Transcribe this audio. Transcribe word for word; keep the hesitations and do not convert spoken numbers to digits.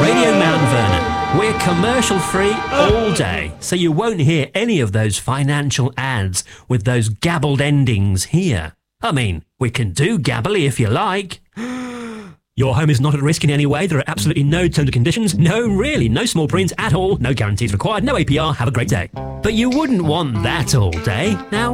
Radio Mount Vernon. We're commercial free all day, so you won't hear any of those financial ads with those gabbled endings here. I mean, we can do gabbly if you like. Your home is not at risk in any way. There are absolutely no terms and conditions. No, really, no small prints at all. No guarantees required. No A P R. Have a great day. But you wouldn't want that all day. Now,